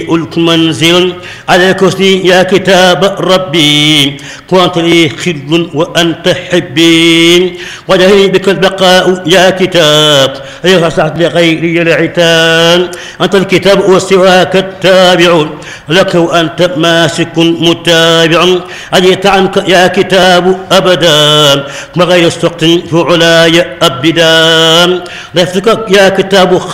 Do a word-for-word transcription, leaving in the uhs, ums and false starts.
ألك منزل على كرسي يا كتاب ربي كنت لي خل وأنت حبي وجهي بك البقاء يا كتاب أيها صعد لغيري العتاب أنت الكتاب وسواك التابع لك وأنت ماسك متابع أجيت عنك يا كتاب أبدا وغير سقط فعلاي أبدا لفتك يا كتاب